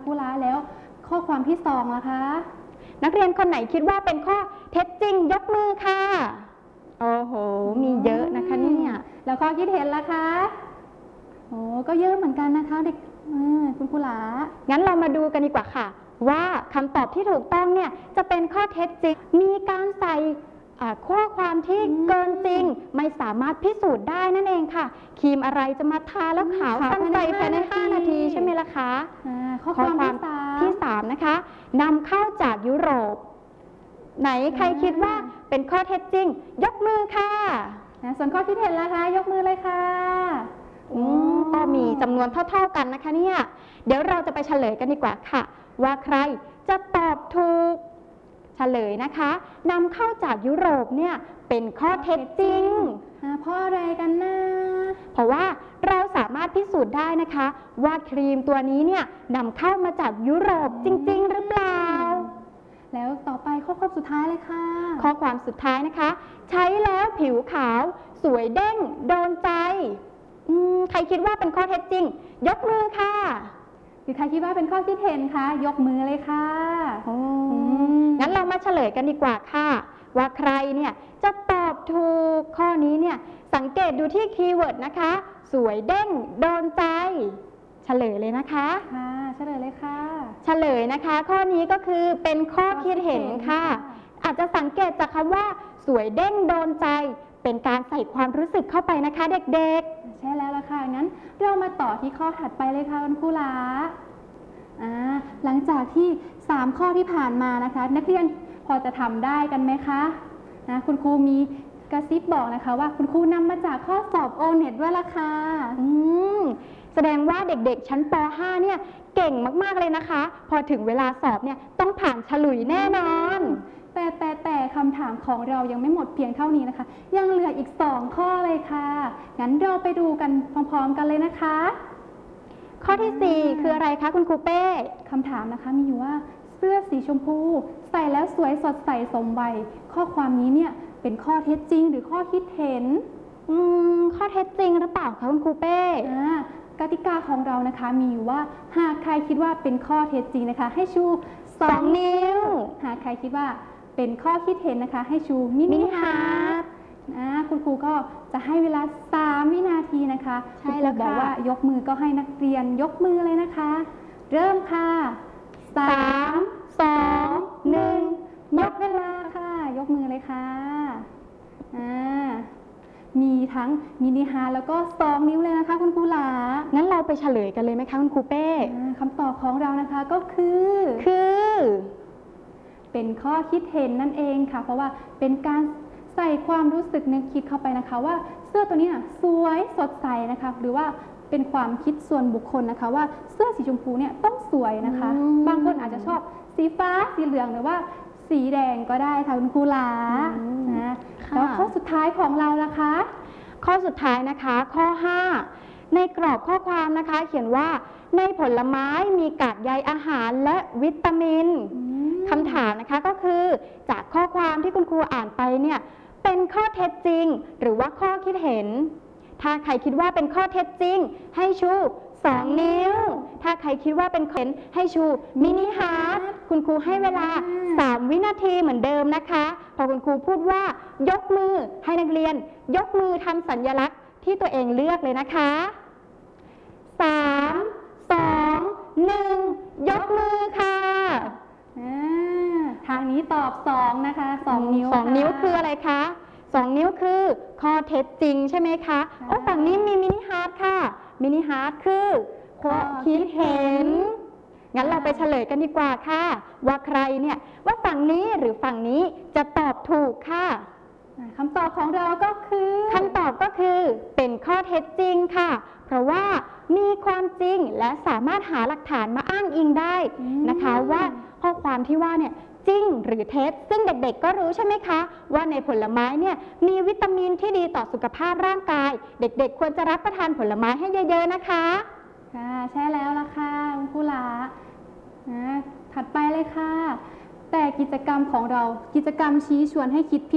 ครูล้าแล้วข้อความที่2ล่ะคะนักเรียนคนไหนคิดว่าเป็นข้อเท็จจริงยกมือค่ะโอ้โหมีเยอะนะคะเนี่ยแล้วข้อคิดเห็นล่ะคะโอ้ก็เยอะเหมือนกันนะคะเด็กคุณครูล้างั้นเรามาดูกันดีกว่าค่ะว่าคำตอบที่ถูกต้องเนี่ยจะเป็นข้อเท็จจริงมีการใส่ข้อความที่เกินจริงไม่สามารถพิสูจน์ได้นั่นเองค่ะครีมอะไรจะมาทาแล้วขาวทันใจภายใน5 นาทีใช่ไหมล่ะคะข้อความที่3นะคะนำเข้าจากยุโรปไหนใครคิดว่าเป็นข้อเท็จจริงยกมือค่ะส่วนข้อคิดเห็นล่ะคะยกมือเลยค่ะก็มีจำนวนเท่าๆกันนะคะเนี่ยเดี๋ยวเราจะไปเฉลยกันดีกว่าค่ะว่าใครจะตอบถูกเฉลยนะคะนำเข้าจากยุโรปเนี่ยเป็นข้อเท็จจริงเพราะอะไรกันนะเพราะว่าเราสามารถพิสูจน์ได้นะคะว่าครีมตัวนี้เนี่ยนำเข้ามาจากยุโรปจริงๆหรือเปล่าแล้วต่อไปข้อความสุดท้ายเลยค่ะข้อความสุดท้ายนะคะใช้แล้วผิวขาวสวยเด้งโดนใจใครคิดว่าเป็นข้อเท็จจริงยกมือค่ะหรือใครคิดว่าเป็นข้อคิดเห็นคะยกมือเลยค่ะงั้นเรามาเฉลยกันดีกว่าค่ะว่าใครเนี่ยจะตอบถูกข้อนี้เนี่ยสังเกตดูที่คีย์เวิร์ดนะคะสวยเด้งโดนใจเฉลยเลยนะคะเฉลยเลยค่ะเฉลยนะคะข้อนี้ก็คือเป็นข้อคิดเห็นค่ะอาจจะสังเกตจากคำว่าสวยเด้งโดนใจเป็นการใส่ความรู้สึกเข้าไปนะคะเด็กๆใช่แล้วล่ะค่ะงั้นเรามาต่อที่ข้อถัดไปเลยค่ะคุณครูล้าหลังจากที่3ข้อที่ผ่านมานะคะนักเรียนพอจะทำได้กันไหมคะคุณครูมีกระซิบบอกนะคะว่าคุณครูนำมาจากข้อสอบ O-NET ด้วยล่ะค่ะแสดงว่าเด็กๆชั้นป .5 เนี่ยเก่งมากๆเลยนะคะพอถึงเวลาสอบเนี่ยต้องผ่านฉลุยแน่นอนแต่คำถามของเรายังไม่หมดเพียงเท่านี้นะคะยังเหลืออีก2ข้อเลยค่ะงั้นเราไปดูกันพร้อมๆกันเลยนะคะข้อที่4คืออะไรคะคุณครูเป้คำถามนะคะมีอยู่ว่าเสื้อสีชมพูใส่แล้วสวยสดใสสมวัยข้อความนี้เนี่ยเป็นข้อเท็จจริงหรือข้อคิดเห็นข้อเท็จจริงหรือเปล่าคะคุณครูเป้กติกาของเรานะคะมีอยู่ว่าหากใครคิดว่าเป็นข้อเท็จจริงนะคะให้ชู2 นิ้วหากใครคิดว่าเป็นข้อคิดเห็นนะคะให้ชูมินิฮาร์ทคุณครูก็จะให้เวลา3 วินาทีนะคะใช่แล้วบอกว่ายกมือก็ให้นักเรียนยกมือเลยนะคะเริ่มค่ะ3 2 1ยกเวลาค่ะยกมือเลยค่ะมีทั้งมินิฮาร์ทแล้วก็2 นิ้วเลยนะคะคุณครูหลางั้นเราไปเฉลยกันเลยไหมคะคุณครูเป้คำตอบของเรานะคะก็คือเป็นข้อคิดเห็นนั่นเองค่ะเพราะว่าเป็นการใส่ความรู้สึกนึกคิดเข้าไปนะคะว่าเสื้อตัวนี้สวยสดใสนะคะหรือว่าเป็นความคิดส่วนบุคคลนะคะว่าเสื้อสีชมพูเนี่ยต้องสวยนะคะบางคนอาจจะชอบสีฟ้าสีเหลืองหรือว่าสีแดงก็ได้ค่ะคุณครูหลาแล้วข้อสุดท้ายของเราล่ะคะข้อสุดท้ายนะคะข้อ5ในกรอบข้อความนะคะเขียนว่าในผลไม้มีกากใยอาหารและวิตามินคำถามนะคะก็คือจากข้อความที่คุณครูอ่านไปเนี่ยเป็นข้อเท็จจริงหรือว่าข้อคิดเห็นถ้าใครคิดว่าเป็นข้อเท็จจริงให้ชู2 นิ้วถ้าใครคิดว่าเป็นข้อเท็จจริงให้ชูมินิฮาร์ทคุณครูให้เวลา3 วินาทีเหมือนเดิมนะคะพอคุณครูพูดว่ายกมือให้นักเรียนยกมือทำสัญลักษณ์ที่ตัวเองเลือกเลยนะคะ3 2 1ยกมือค่ะทางนี้ตอบ2นะคะ2 นิ้ว 2 นิ้วคืออะไรคะ2 นิ้วคือข้อเท็จจริงใช่ไหมคะฝั่งนี้มีมินิฮาร์ทค่ะมินิฮาร์ทคือข้อคิดเห็นงั้นเราไปเฉลยกันดีกว่าค่ะว่าใครเนี่ยว่าฝั่งนี้หรือฝั่งนี้จะตอบถูกค่ะคำตอบของเราก็คือคำตอบก็คือเป็นข้อเท็จจริงค่ะเพราะว่ามีความจริงและสามารถหาหลักฐานมาอ้างอิงได้นะคะว่าข้อความที่ว่าเนี่ยจริงหรือเท็จซึ่งเด็กๆก็รู้ใช่ไหมคะว่าในผลไม้เนี่ยมีวิตามินที่ดีต่อสุขภาพร่างกายเด็กๆควรจะรับประทานผลไม้ให้เยอะๆนะคะใช่แล้วล่ะค่ะคุณครูหลาถัดไปเลยค่ะแต่กิจกรรมของเรากิจกรรมชี้ชวนให้คิด